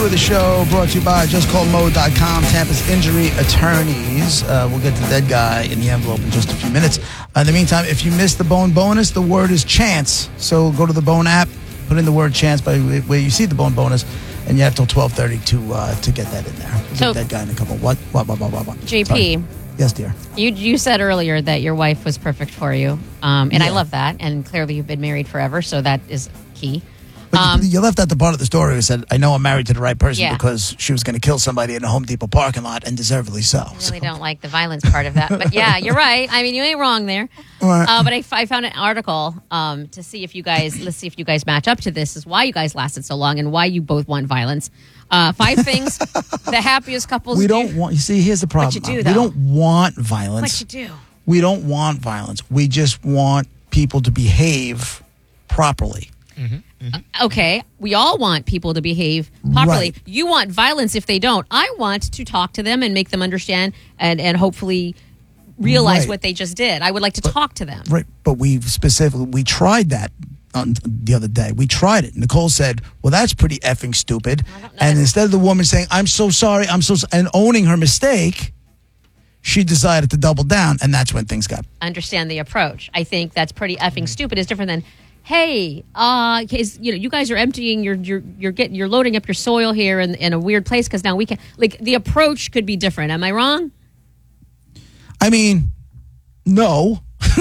of the show brought to you by JustCallMo.com, Tampa's injury attorneys. We'll get the dead guy in the envelope in just a few minutes. In the meantime, if you missed the Bone bonus, the word is chance. So go to the Bone app, put in the word chance by where you see the Bone bonus, and you have till 12:30 to get that in there. We'll So, get that guy in a couple. What? JP. Sorry. Yes, dear. You said earlier that your wife was perfect for you, and I Yeah. love that. And clearly, you've been married forever, so that is key. But you left out the part of the story where you said, I know I'm married to the right person Yeah. because she was going to kill somebody in a Home Depot parking lot, and deservedly so. I really don't like the violence part of that. But yeah, you're right. I mean, you ain't wrong there. Right. But I found an article to see if you guys, let's see if you guys match up to this, is why you guys lasted so long and why you both want violence. 5 things the happiest couples We do. don't want, you see, here's the problem. What you do, We though. don't want violence. What you do. We don't want violence. We just want people to behave properly. Okay, we all want people to behave properly. Right. You want violence if they don't. I want to talk to them and make them understand and hopefully realize Right. what they just did. I would like to talk to them. Right. But we tried that on the other day. We tried it. Nicole said, well, that's pretty effing stupid. And instead of the woman saying, I'm so sorry, and owning her mistake, she decided to double down. And that's when things got. Understand the approach. I think that's pretty effing stupid. It's different than, hey, you guys are emptying you're loading up your soil here in a weird place because now we can. Like, the approach could be different. Am I wrong? I mean, no.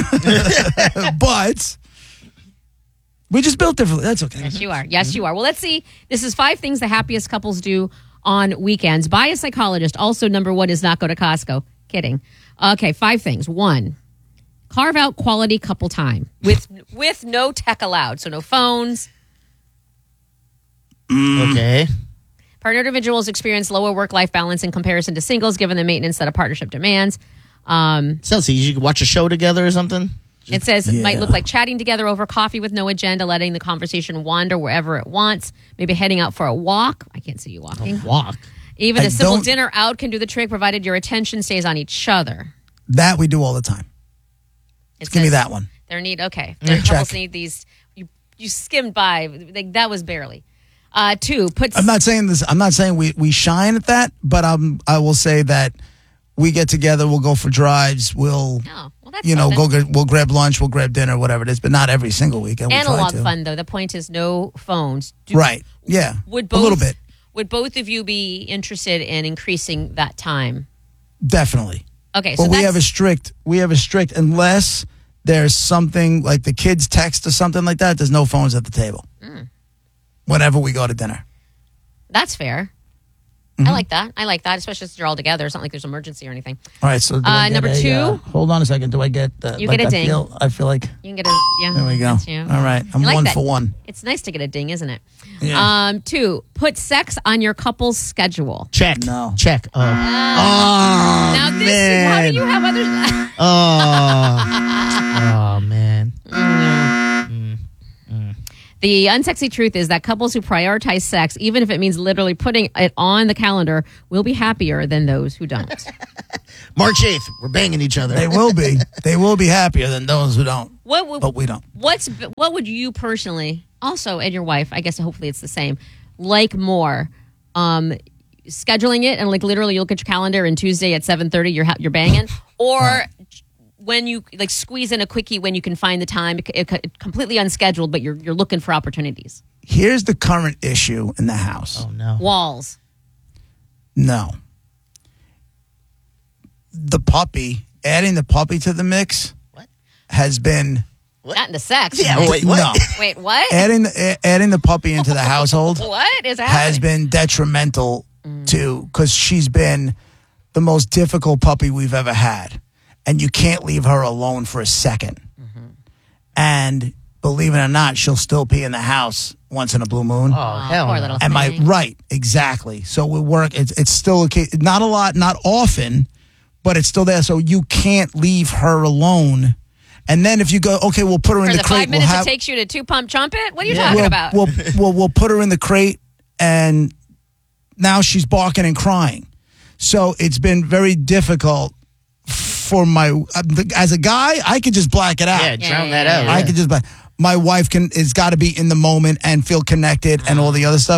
But we just built differently. That's okay. Yes, you are. Yes, you are. Well, let's see. This is 5 things the happiest couples do on weekends by a psychologist. Also, number 1 is not go to Costco. Kidding. Okay, 5 things. 1, carve out quality couple time with no tech allowed. So no phones. Okay. Partner individuals experience lower work-life balance in comparison to singles, given the maintenance that a partnership demands. Sounds easy. You can watch a show together or something. It says it might Yeah. look like chatting together over coffee with no agenda, letting the conversation wander wherever it wants, maybe heading out for a walk. I can't see you walking. Walk. Even I a simple don't- dinner out can do the trick, provided your attention stays on each other. That we do all the time. It Give me says that one. There need okay. Yeah, Couples check. need these. You skimmed by. Like, that was barely. 2, put. I'm not saying this. I'm not saying we shine at that, but I will say that we get together. We'll go for drives. We'll Oh, well, that's something. we'll grab lunch. We'll grab dinner. Whatever it is, but not every single weekend. We try Analog to. fun though. The point is no phones. Do- Right. Yeah. Would both, a little bit. Would both of you be interested in increasing that time? Definitely. Okay, so But we that's, have a strict unless there's something like the kids text or something like that. There's no phones at the table. Whenever we go to dinner. that's fair. Mm-hmm. I like that, especially since you're all together. It's not like there's an emergency or anything. All right. So do I get number a, 2? hold on a second. Do I get? You get a ding. I feel like. You can get a There we go. that's you. All right. I'm You like 1 that? for 1. It's nice to get a ding, isn't it? Yeah. 2, put sex on your couple's schedule. Check. No. Check. Oh, Now this is how do you have others? oh man. The unsexy truth is that couples who prioritize sex, even if it means literally putting it on the calendar, will be happier than those who don't. March 8th. We're banging each other. They will be. They will be happier than those who don't. What we don't. What would you personally, also, and your wife, I guess hopefully it's the same, like more? Scheduling it and like literally you look at your calendar and Tuesday at 7:30 you're banging, or when you like squeeze in a quickie when you can find the time, completely unscheduled, but you're looking for opportunities. Here's the current issue in the house. Oh no. Walls. No. The puppy, adding the puppy to the mix has been Not in the sex. Yeah, wait, what? no. Wait, what? Adding the puppy into the household What is has happening? been detrimental to, because she's been the most difficult puppy we've ever had. And you can't leave her alone for a second. And believe it or not, she'll still pee in the house once in a blue moon. Oh, hell poor no. little Am I thing. right? Exactly. So we work. It's still okay. Not a lot, not often, but it's still there. So you can't leave her alone. And then if you go, okay, we'll put her in For the the crate. 5 minutes it takes you to 2-pump trumpet? What are you talking about? We'll put her in the crate, and now she's barking and crying. So it's been very difficult for as a guy, I could just black it out. Yeah, drown that out. I could just black. My wife has got to be in the moment and feel connected and all the other stuff.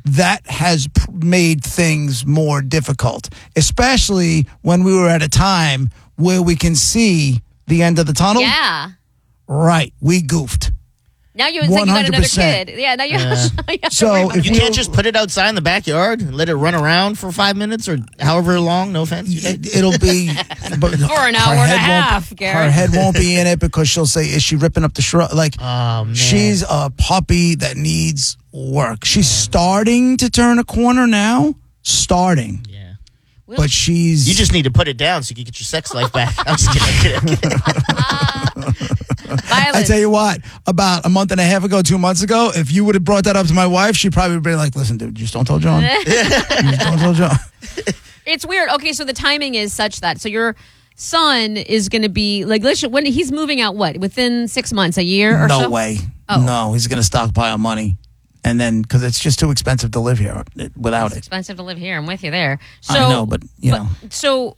that has made things more difficult, especially when we were at a time where we can see the end of the tunnel. Yeah. Right. We goofed. Now it's like you got another 100%. kid. Yeah, now you have to So worry about if You can't just put it outside in the backyard and let it run around for 5 minutes or however long. No offense. it'll be but For an her hour and a head won't- half, Her Garrett. head won't be in it because she'll say, "Is she ripping up the shrub?" Like, Oh, man. she's a puppy that needs work. She's starting to turn a corner now. Starting. Yeah. But she's. You just need to put it down so you can get your sex life back. I'm just kidding. I'm kidding. I violence. tell you what, about a month and a half ago, 2 months ago, if you would have brought that up to my wife, she probably would be like, "Listen, dude, just don't tell John. Just don't tell John." It's weird. Okay, so the timing is such that your son is going to be like, when he's moving out, what, within 6 months, a year or so? No way. Oh. No, he's going to stockpile money. And then, because it's just too expensive to live here without It's it. expensive to live here. I'm with you there. So, I know, but, you know. So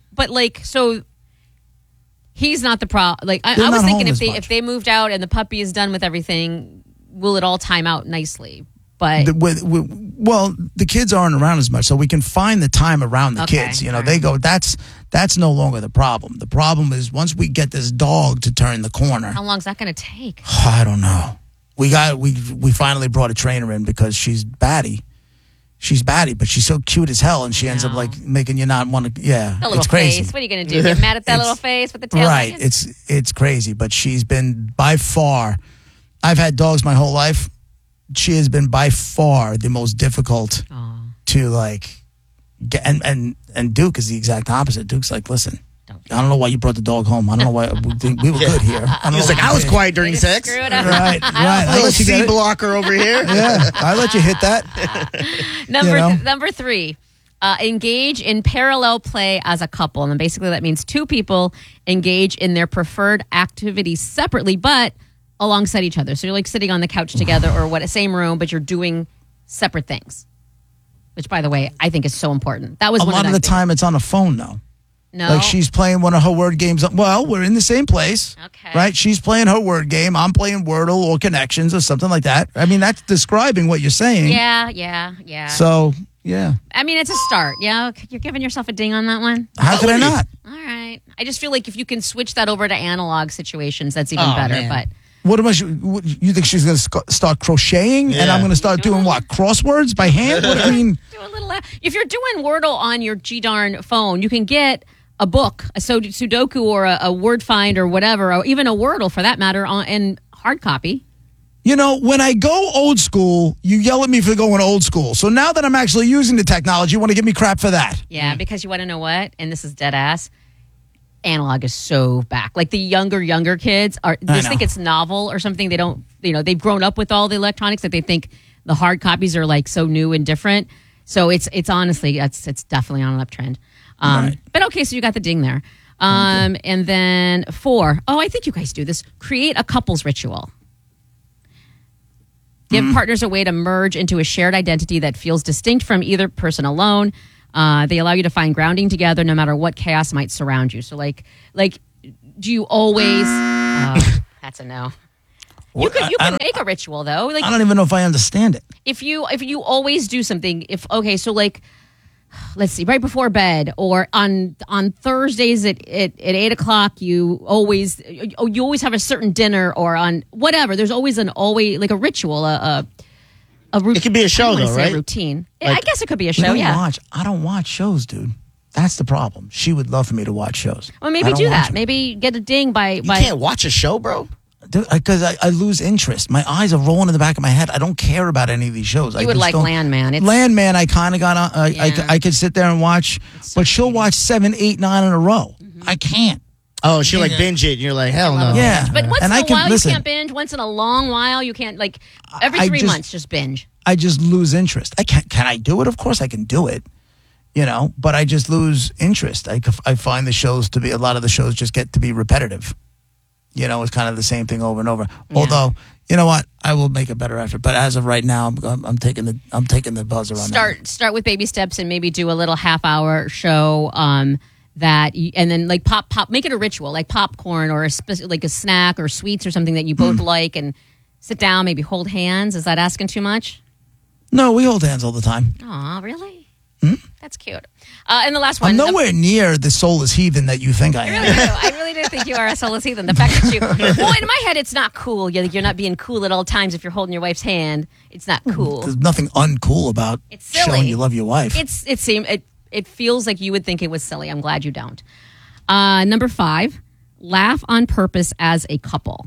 he's not the problem. Like, I They're was not thinking home if as they much. if they moved out and the puppy is done with everything, will it all time out nicely? But Well, the kids aren't around as much, so we can find the time around the Okay, kids. You know, all they right. go, that's no longer the problem. The problem is once we get this dog to turn the corner, how long is that going to take? I don't know. We finally brought a trainer in because she's batty. She's batty, but she's so cute as hell, and she ends up No. like making you not want to. Yeah, That little it's crazy. face. What are you going to do? Get mad at that little face with the tail? Right. wagging? It's crazy, but she's been by far. I've had dogs my whole life. She has been by far the most difficult Aw. to like get. And Duke is the exact opposite. Duke's like, listen, Don't I don't know why you brought the dog home. I don't know why we were good here. I don't He was know like, what I was you did." quiet during Way to sex. screw it up. Right, I don't right. know. I Little let you get C it. blocker over here. Yeah, I let you hit that. Number 3, engage in parallel play as a couple. And then basically that means two people engage in their preferred activities separately, but alongside each other. So you're like sitting on the couch together or same room, but you're doing separate things. Which, by the way, I think is so important. That was A one lot of the things. time, it's on the phone though. No. Like she's playing one of her word games. Well, we're in the same place. Okay. Right? She's playing her word game. I'm playing Wordle or Connections or something like that. I mean, that's describing what you're saying. Yeah. So, yeah. I mean, it's a start. Yeah, you're giving yourself a ding on that one. How could I not? All right. I just feel like if you can switch that over to analog situations, that's even Oh, better. man. But What am I? You think she's going to start crocheting, and Yeah. I'm going to start doing what? Crosswords by hand? What I mean, do a little. If you're doing Wordle on your G-darn phone, you can get a book, a Sudoku, or a word find, or whatever, or even a Wordle for that matter, in hard copy. you know, when I go old school, you yell at me for going old school. So now that I'm actually using the technology, you want to give me crap for that? Yeah, because you want to know what, and this is dead ass. Analog is so back. Like the younger kids just think it's novel or something. They don't, they've grown up with all the electronics that they think the hard copies are like so new and different. So it's honestly, it's definitely on an uptrend. Right. But okay, so you got the ding there. And then 4, I think you guys do this. Create a couples ritual. Give partners a way to merge into a shared identity that feels distinct from either person alone. They allow you to find grounding together no matter what chaos might surround you. So like, do you always? That's a no. You can make a ritual though. Like I don't even know if I understand it. if you always do something. So like, let's see, right before bed or on Thursdays at 8:00, you always have a certain dinner or on whatever. There's always like a ritual, a routine. It could be a show, though, right? Routine. I guess it could be a show. Yeah. I don't watch shows, dude. That's the problem. She would love for me to watch shows. Well, maybe I don't do watch that. them. Maybe get a ding by. You can't watch a show, bro. Because I lose interest. My eyes are rolling in the back of my head. I don't care about any of these shows. You would like Landman. Landman, I kind of got on. Yeah. I could sit there and watch, so but she'll watch 7, 8, 9 in a row. I can't. Oh, she like binge it, and you're like, hell no. Yeah. But once And in I a can- while listen. you can't binge. Once in a long while you can't. Like every I 3 just- months, just binge. I just lose interest. I can't. Can I do it? Of course I can do it. But I just lose interest. I find a lot of the shows just get to be repetitive. It's kind of the same thing over and over. Yeah. Although, you know what? I will make a better effort. But as of right now, I'm taking the buzzer on that. Start with baby steps and maybe do a little half-hour show and then like pop make it a ritual, like popcorn or like a snack or sweets or something that you both like, and sit down, maybe hold hands. Is that asking too much? No, we hold hands all the time. Aw, really? That's cute. And the last one. I'm nowhere near the soulless heathen that you think I am. I really do think you are a soulless heathen. The fact that you... Well, in my head, it's not cool. You're not being cool at all times if you're holding your wife's hand. It's not cool. There's nothing uncool about It's silly. showing you love your wife. It feels like you would think it was silly. I'm glad you don't. Number 5, laugh on purpose as a couple.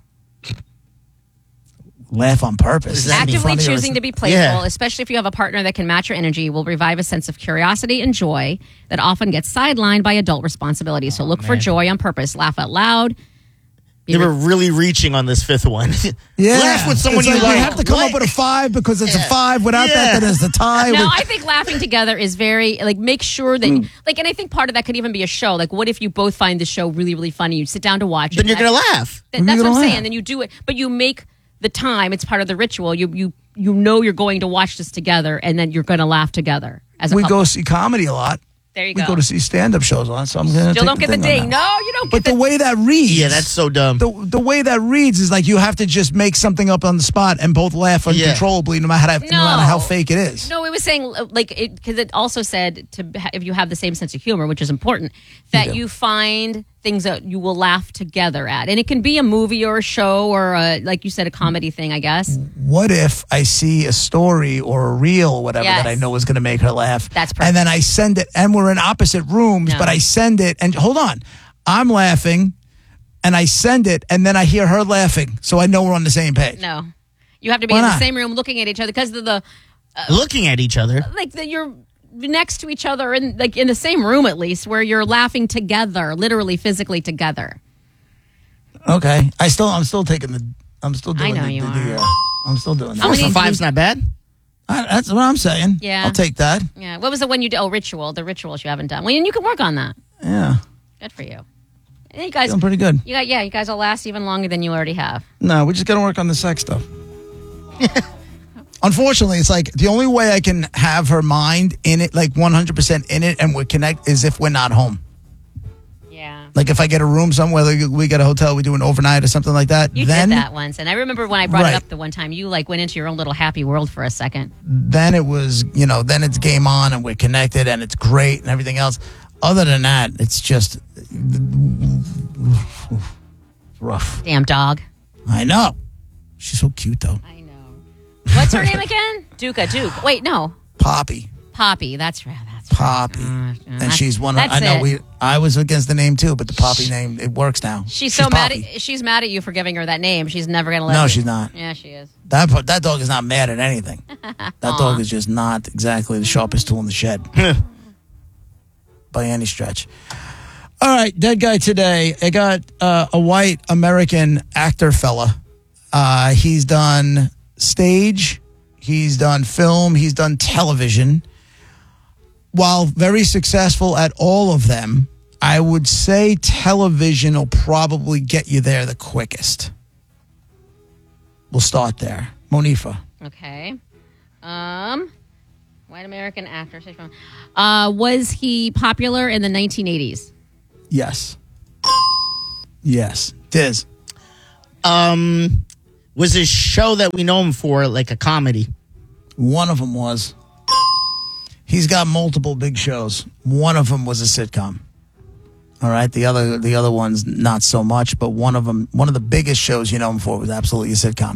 Laugh on purpose. Actively choosing to be playful, Yeah. especially if you have a partner that can match your energy, will revive a sense of curiosity and joy that often gets sidelined by adult responsibilities. So look for joy on purpose. Laugh out loud. They were really reaching on this 5th one. Yeah. Laugh with someone It's you like like. You have to come up with a 5 because it's a 5. Without that, then it's a tie. No, I think laughing together is very, make sure that, and I think part of that could even be a show. Like, what if you both find the show really, really funny? You sit down to watch it. Then you're going to laugh. That's You're what I'm gonna saying. laugh. Then you do it, but you make the time. It's part of the ritual. You know you're going to watch this together, and then you're going to laugh together as a We couple. go see comedy a lot. There you We go. go to see stand-up shows on, so I'm going to Still don't get the ding. No, No, you don't but get the way that reads, Yeah, that's so dumb. the way that reads is like you have to just make something up on the spot and both laugh uncontrollably, no matter how fake it is. No, it was saying because it also said if you have the same sense of humor, which is important, that you find things that you will laugh together at, and it can be a movie or a show or like you said, a comedy thing, I guess. What if I see a story or a reel or whatever Yes. that I know is going to make her laugh? That's perfect. And then I send it, and we're in opposite rooms, No. but I send it, and hold on, I'm laughing, and I send it, and then I hear her laughing, so I know we're on the same page. No, you have to be Why in the not? same room looking at each other because of the Looking at each other. you're next to each other in the same room at least, where you're laughing together, literally physically together. Okay, I'm still taking the. I'm still doing. I know you are. I'm still doing that. How many- 5's not bad. That's what I'm saying. Yeah. I'll take that. Yeah. What was the one you did? Oh, ritual. The rituals you haven't done. Well, and you can work on that. Yeah, Good for you. And you guys, feeling pretty good. you guys will last even longer than you already have. No, we just got to work on the sex stuff. Unfortunately, it's like the only way I can have her mind in it, like 100% in it, and we connect is if we're not home. Yeah. Like if I get a room somewhere, like we get a hotel, we do an overnight or something like that. You then, did that once, and I remember when I brought Right. it up the one time, you went into your own little happy world for a second. Then it was, then it's game on and we're connected and it's great and everything else. Other than that, it's just rough. Damn dog. I know. She's so cute though. I know. What's her name again? Duke. Wait, no. Poppy. Poppy. That's right. Poppy. And she's one of, that's I know it. I was against the name too, but the Poppy name, it works now. She's so mad. Poppy. She's mad at you for giving her that name. She's never gonna let. No, you. she's not. Yeah, she is. That dog is not mad at anything. That dog is just not exactly the sharpest tool in the shed. By any stretch. All right, dead guy today. I got a white American actor fella. He's done stage, he's done film, he's done television. While very successful at all of them, I would say television will probably get you there the quickest. We'll start there. Monifa. Okay. White American actor. Was he popular in the 1980s? Yes. Yes. Diz. Was his show that we know him for like a comedy? One of them was. He's got multiple big shows. One of them was a sitcom. All right. The other ones, not so much, but one of the biggest shows you know him for was absolutely a sitcom.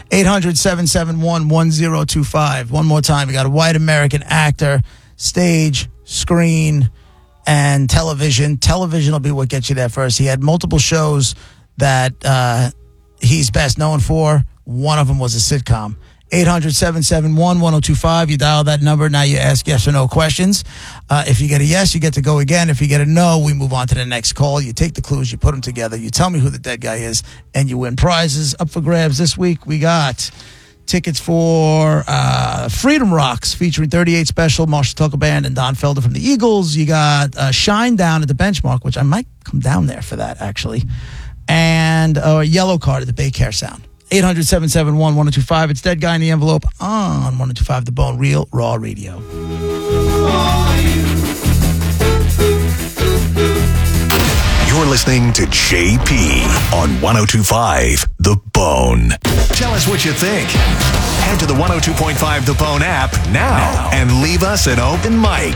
800-771-1025. One more time. You got a white American actor, stage, screen, and television. Television will be what gets you there first. He had multiple shows that he's best known for. One of them was a sitcom. 800-771-1025. You dial that number. Now you ask yes or no questions. If you get a yes, you get to go again. If you get a no, we move on to the next call. You take the clues, you put them together, you tell me who the dead guy is, and you win prizes. Up for grabs this week, we got tickets for Freedom Rocks featuring 38 Special, Marshall Tucker Band, and Don Felder from the Eagles. You got Shine Down at the Benchmark, which I might come down there for that, actually. And a yellow card at the Bay Care Sound. 800-771-1025. It's Dead Guy in the Envelope on 1025 The Bone, Real Raw Radio. You're listening to JP on 1025 The Bone. Tell us what you think. Head to the 102.5 The Bone app now and leave us an open mic.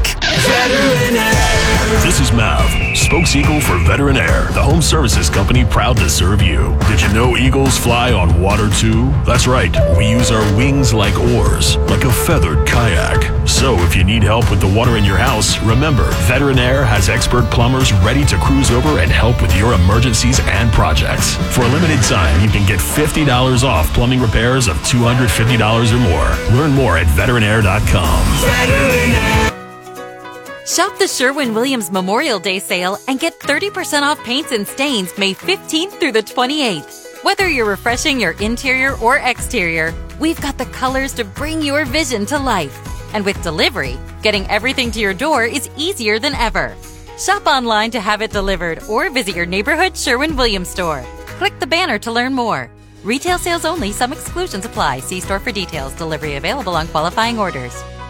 This is Mav, spokes eagle for Veteran Air, the home services company proud to serve you. Did you know eagles fly on water too? That's right, we use our wings like oars, like a feathered kayak. So if you need help with the water in your house, remember, Veteran Air has expert plumbers ready to cruise over and help with your emergencies and projects. For a limited time, you can get $50 off plumbing repairs of $250 or more. Learn more at veteranair.com. Shop the Sherwin-Williams Memorial Day sale and get 30% off paints and stains May 15th through the 28th. Whether you're refreshing your interior or exterior, we've got the colors to bring your vision to life. And with delivery, getting everything to your door is easier than ever. Shop online to have it delivered or visit your neighborhood Sherwin-Williams store. Click the banner to learn more. Retail sales only. Some exclusions apply. See store for details. Delivery available on qualifying orders.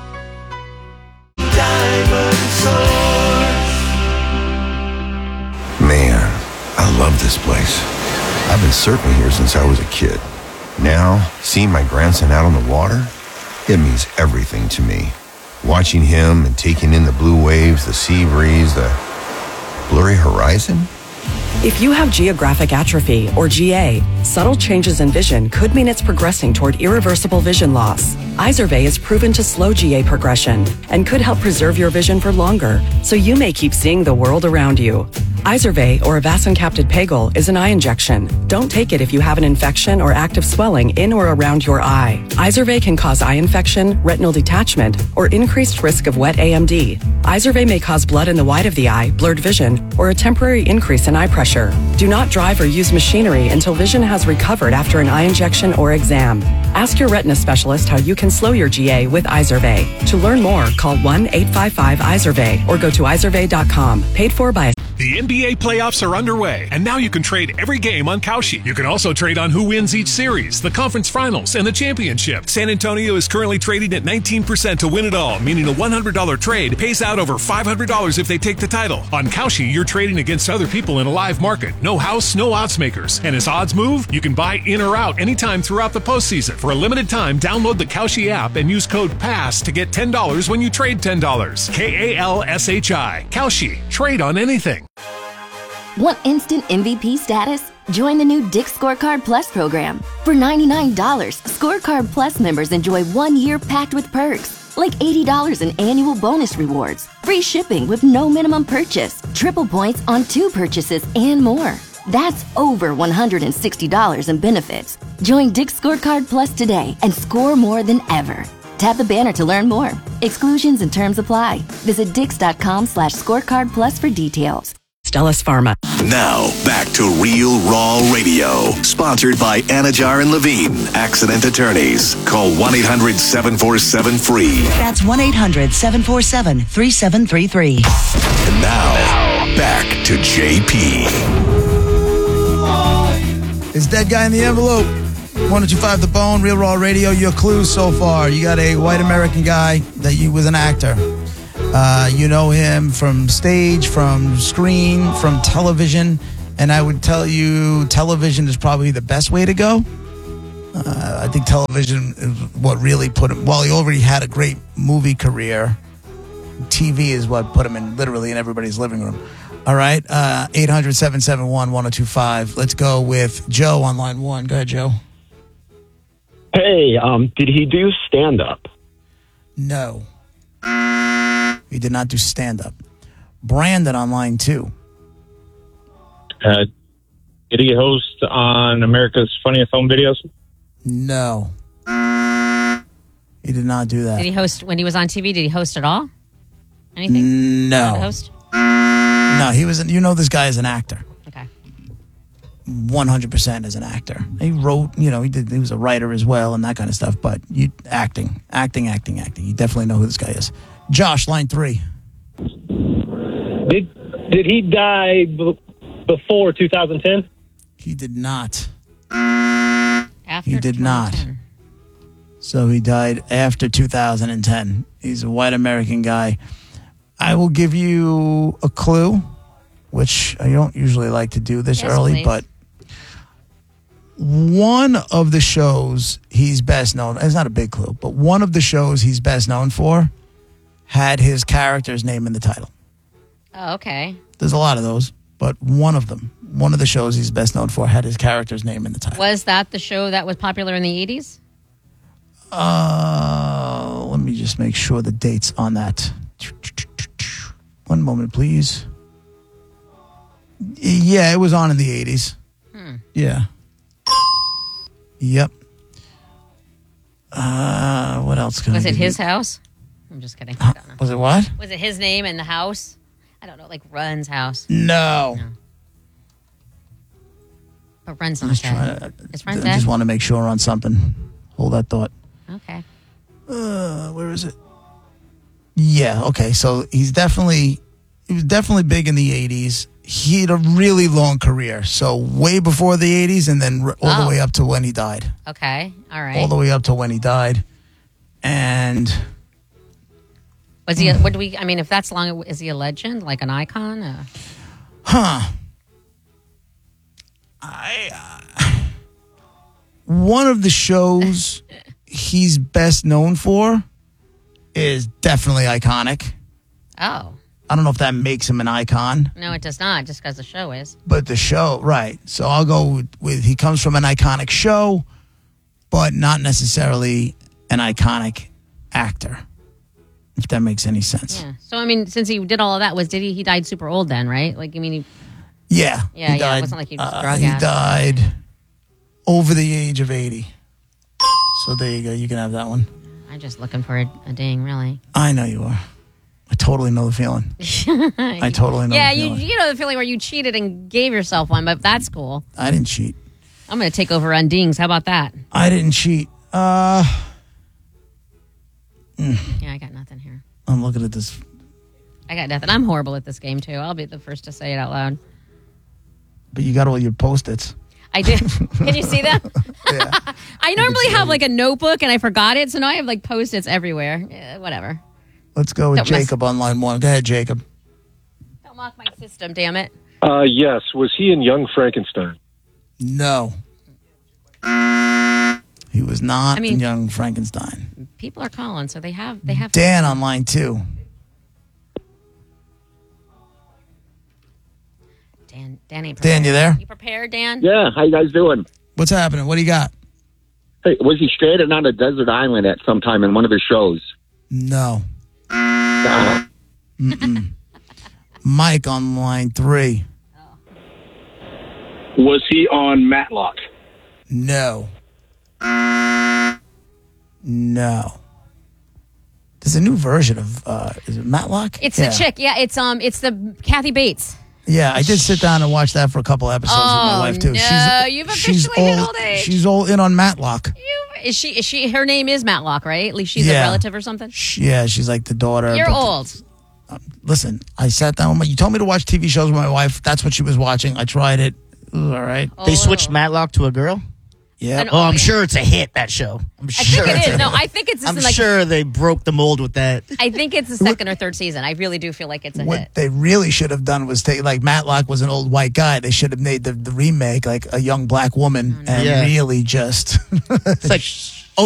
Man, I love this place. I've been surfing here since I was a kid. Now, seeing my grandson out on the water, it means everything to me. Watching him and taking in the blue waves, the sea breeze, the blurry horizon. If you have geographic atrophy, or GA, subtle changes in vision could mean it's progressing toward irreversible vision loss. Izervay is proven to slow GA progression and could help preserve your vision for longer, so you may keep seeing the world around you. Izervay, or avacincaptad pegol, is an eye injection. Don't take it if you have an infection or active swelling in or around your eye. Izervay can cause eye infection, retinal detachment, or increased risk of wet AMD. Izervay may cause blood in the white of the eye, blurred vision, or a temporary increase in eye pressure. Do not drive or use machinery until vision has recovered after an eye injection or exam. Ask your retina specialist how you can slow your GA with Izervay. To learn more, call 1-855-IZERVAY or go to izervay.com. Paid for by The NBA playoffs are underway, and now you can trade every game on Kalshi. You can also trade on who wins each series, the conference finals, and the championship. San Antonio is currently trading at 19% to win it all, meaning a $100 trade pays out over $500 if they take the title. On Kalshi, you're trading against other people in a live market. No house, no odds makers. And as odds move, you can buy in or out anytime throughout the postseason. For a limited time, download the Kalshi app and use code PASS to get $10 when you trade $10. KALSHI. Kalshi. Trade on anything. Want instant MVP status? Join the new Dick's Scorecard Plus program. For $99, Scorecard Plus members enjoy 1 year packed with perks, like $80 in annual bonus rewards, free shipping with no minimum purchase, triple points on 2 purchases, and more. That's over $160 in benefits. Join Dick's Scorecard Plus today and score more than ever. Tap the banner to learn more. Exclusions and terms apply. Visit dix.com/scorecard plus for details. Stellus Pharma. Now, back to Real Raw Radio. Sponsored by Anajar and Levine, accident attorneys. Call 1-800-747-FREE. That's 1-800-747-3733. And now, back to JP. It's Dead Guy in the Envelope. 102.5 The Bone, Real Raw Radio. Your clues so far. You got a white American guy that was an actor. You know him from stage, from screen, from television. And I would tell you television is probably the best way to go. I think television is what really put him, while he already had a great movie career, TV is what put him literally in everybody's living room. All right, 800-771-1025. Let's go with Joe on line 1. Go ahead, Joe. Hey, did he do stand-up? No. He did not do stand-up. Brandon on line 2. Did he host on America's Funniest Home Videos? No. He did not do that. Did he host when he was on TV? Did he host at all? Anything? No. Not host? No, he was. You know, this guy is an actor. Okay. 100% as an actor. He wrote. He did. He was a writer as well and that kind of stuff. But acting. You definitely know who this guy is. Josh, line 3. Did he die before 2010? He did not. After he did not. So he died after 2010. He's a white American guy. I will give you a clue, which I don't usually like to do this early, please. but one of the shows he's best known, it's not a big clue, but one of the shows he's best known for had his character's name in the title. Oh, okay. There's a lot of those, but one of the shows he's best known for had his character's name in the title. Was that the show that was popular in the 80s? Let me just make sure the date's on that. One moment, please. Yeah, it was on in the 80s. Yeah. Yep. What else can Was I it give his you? house? I'm just kidding. I don't know. Was it what? Was it his name and the house? I don't know, like Run's house. No. But Run's I'm not just trying dead. to, Is Run I dead? just want to make sure on something. Hold that thought. Okay. Where is it? Yeah, okay. So he was definitely big in the 80s. He had a really long career. So way before the 80s and then all the way up to when he died. Okay. All right. All the way up to when he died. And Was he? What do we? I mean, if that's long, is he a legend, like an icon? One of the shows he's best known for is definitely iconic. Oh. I don't know if that makes him an icon, No, it does not, just because the show is. but the show, right. So I'll go with he comes from an iconic show, but not necessarily an iconic actor, if that makes any sense. Yeah. So, I mean, since he did all of that, he died super old then, right? Like, I mean, Yeah. Yeah, he died, it wasn't like he was drug he addict. died over the age of 80. So there you go. You can have that one. I'm just looking for a ding, really. I know you are. I totally know the feeling. I totally know Yeah, the feeling. you know the feeling where you cheated and gave yourself one, but that's cool. I didn't cheat. I'm going to take over on dings. How about that? I didn't cheat. Yeah, I got nothing here. I'm looking at this. I got nothing. I'm horrible at this game, too. I'll be the first to say it out loud. But you got all your Post-its. I did. Can you see that? Yeah. I normally have like a notebook and I forgot it, so now I have like Post-its everywhere. Yeah, whatever. Let's go with Don't mess- Jacob on line one. Go ahead, Jacob. Don't mock my system, damn it. Yes. Was he in Young Frankenstein? No. He was not I mean- in Young Frankenstein. People are calling, so they have. Dan on line two. Dan ain't prepared. Dan, you there? You prepared, Dan? Yeah, how you guys doing? What's happening? What do you got? Hey, was he stranded on a desert island at some time in one of his shows? No. Mm-mm. Mike on line three. Was he on Matlock? No. No. There's a new version of is it Matlock? It's Yeah. the chick. Yeah, it's the Kathy Bates. Yeah, I did sit down and watch that for a couple episodes with my wife too. No, you've officially hit old age. She's all in on Matlock. Is she? Her name is Matlock, right? At least she's a Yeah. relative or something. Yeah, she's like the daughter. You're but- old. Listen, I sat down with you told me to watch TV shows with my wife. That's what she was watching. I tried it. It was all right. They switched Matlock to a girl? Yeah. Oh, I'm sure it's a hit, that show. I'm I sure think it's it a is. No, hit. I think it's. I'm like, sure they broke the mold with that. I think it's the second or third season. I really do feel like it's a What hit. they really should have done was take like Matlock was an old white guy. They should have made the remake like a young black woman and Yeah. really just It's like